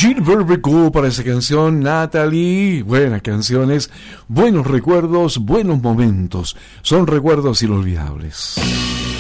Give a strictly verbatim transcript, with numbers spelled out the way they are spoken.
Gilbert Bécaud para esa canción, Natalie. Buenas canciones, buenos recuerdos, buenos momentos. Son recuerdos inolvidables.